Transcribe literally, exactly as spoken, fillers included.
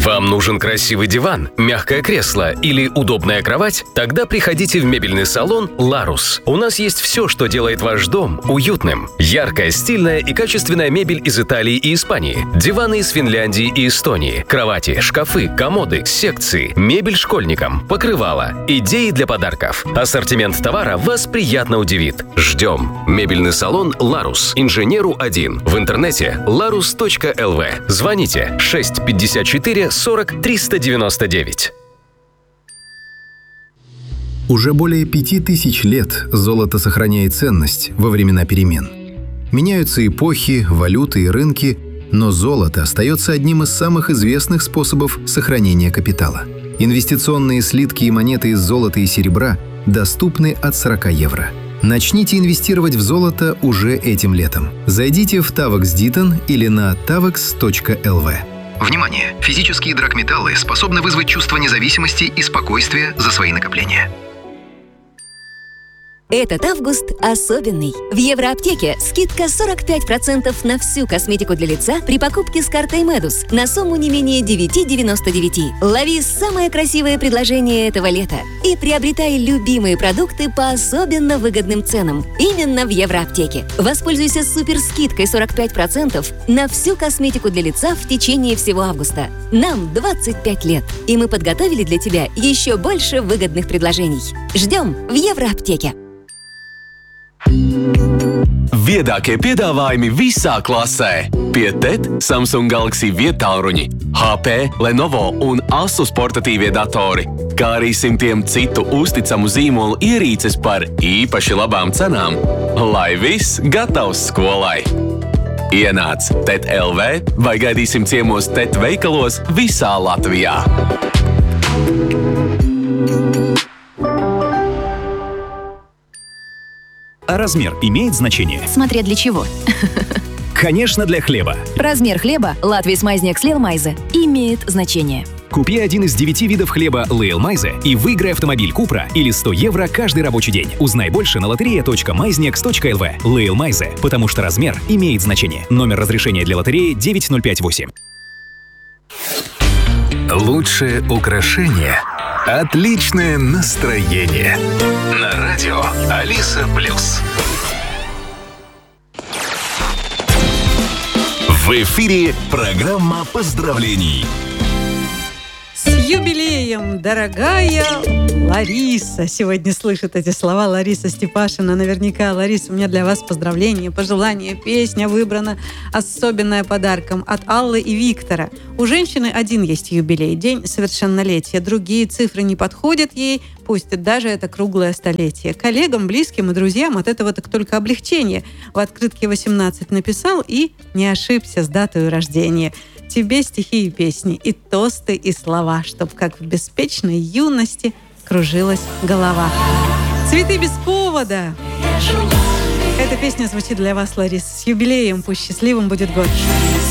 Вам нужен красивый диван, мягкое кресло или удобная кровать? Тогда приходите в мебельный салон «Ларус». У нас есть все, что делает ваш дом уютным. Яркая, стильная и качественная мебель из Италии и Испании, диваны из Финляндии и Эстонии, кровати, шкафы, комоды, секции, мебель школьникам, покрывала, идеи для подарков. Ассортимент товара вас приятно удивит. Ждем. Мебельный салон «Ларус», Инженеру один. В интернете ларус точка эл ви. Звоните шесть пятьдесят четыре сорок триста девяносто девять. Уже более пяти тысяч лет золото сохраняет ценность во времена перемен. Меняются эпохи, валюты и рынки, но золото остается одним из самых известных способов сохранения капитала. Инвестиционные слитки и монеты из золота и серебра доступны от сорока евро. Начните инвестировать в золото уже этим летом. Зайдите в Tavex Ditton или на tavex точка эл ви. Внимание! Физические драгметаллы способны вызвать чувство независимости и спокойствия за свои накопления. Этот август особенный. В Евроаптеке скидка сорок пять процентов на всю косметику для лица при покупке с картой Медус на сумму не менее девять девяносто девять. Лови самое красивое предложение этого лета и приобретай любимые продукты по особенно выгодным ценам именно в Евроаптеке. Воспользуйся суперскидкой сорок пять процентов на всю косметику для лица в течение всего августа. Нам двадцать пять лет, и мы подготовили для тебя еще больше выгодных предложений. Ждем в Евроаптеке. Viedākie piedāvājumi visā klasē. Pie T E D, Samsung Galaxy viedtālruņi, H P, Lenovo un Asus portatīvie datori, kā arī simtiem citu uzticamu zīmolu ierīces par īpaši labām cenām. Lai viss gatavs skolai! Ienāc T E D L V vai gaidīsim ciemos T E D veikalos visā Latvijā. А размер имеет значение? Смотря для чего. Конечно, для хлеба. Размер хлеба Латвийс Майзнекс Лейлмайзе имеет значение. Купи один из девяти видов хлеба Лейлмайзе и выиграй автомобиль Купра или сто евро каждый рабочий день. Узнай больше на лотерея точка майзнекс точка эл ви. Лейлмайзе, потому что размер имеет значение. Номер разрешения для лотереи девять ноль пять восемь. Лучшее украшение – отличное настроение. На радио Алиса Плюс. В эфире программа поздравлений. С юбилеем, дорогая Лариса! Сегодня слышит эти слова Лариса Степашина. Наверняка, Лариса, у меня для вас поздравления, пожелания. Песня выбрана особенная подарком от Аллы и Виктора. У женщины один есть юбилей, день совершеннолетия. Другие цифры не подходят ей, пусть даже это круглое столетие. Коллегам, близким и друзьям от этого так только облегчение. В открытке восемнадцать написал и не ошибся с датой рождения. Тебе стихи и песни, и тосты, и слова, чтоб как в беспечной юности кружилась голова. Цветы без повода. Эта песня звучит для вас, Лариса. С юбилеем, пусть счастливым будет год.